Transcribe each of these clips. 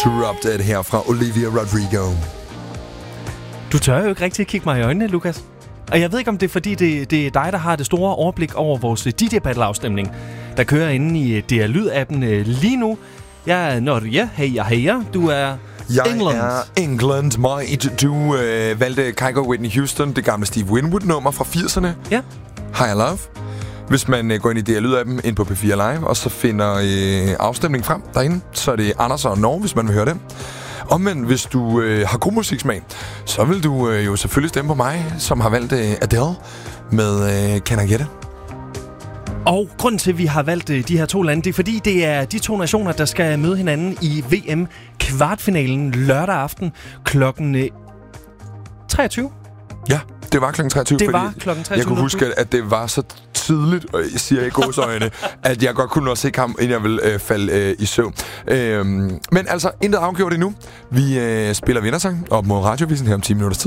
Drop Dead her fra Olivia Rodrigo. Du tør jo ikke rigtig kigge mig i øjnene, Lukas. Og jeg ved ikke, om det er, fordi det er dig, der har det store overblik over vores DJ Battle-afstemning, der kører inde i DR Lyd-appen lige nu. Jeg er Norge, heja, du er England. Jeg er England, mate. Du valgte Kygo Whitney Houston, det gamle Steve Winwood-nummer fra 80'erne. Ja. High Love. Hvis man går ind i DR Lyd-appen, ind på P4 Live, og så finder afstemningen frem derinde, så er det Anders og Norge, hvis man vil høre det. Omvendt, hvis du har god musiksmag, så vil du jo selvfølgelig stemme på mig, som har valgt Adele med Can I Get It? Og grunden til, at vi har valgt de her to lande, det er fordi, det er de to nationer, der skal møde hinanden i VM-kvartfinalen lørdag aften klokken 23. Ja, det var klokken 23. Det var klokken 23. Jeg kunne huske, at det var så tidligt, og jeg siger i gåseøjne, at jeg godt kunne nå se kampen, inden jeg ville falde i søvn. Men altså, intet afgjort endnu. Vi spiller vindersang op mod Radiovisen her om 10 minutters tid.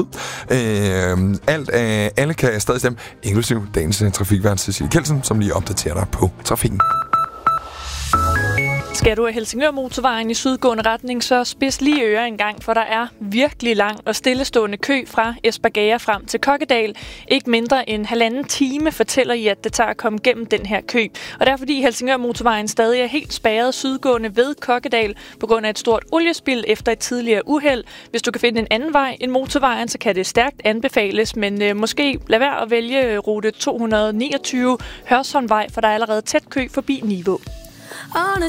Alle kan stadig stemme, inklusiv dagens trafikvært Cecilie Kjeldsen, som lige opdaterer dig på trafikken. Skal du af Helsingør Motorvejen i sydgående retning, så spids lige ører en gang, for der er virkelig lang og stillestående kø fra Espergærde frem til Kokkedal. Ikke mindre end 1,5 time fortæller I, at det tager at komme gennem den her kø. Og det er fordi Helsingør Motorvejen stadig er helt spærret sydgående ved Kokkedal på grund af et stort oliespild efter et tidligere uheld. Hvis du kan finde en anden vej end motorvejen, så kan det stærkt anbefales, men måske lad være at vælge rute 229 Hørsholmvej, for der er allerede tæt kø forbi Niveau. On a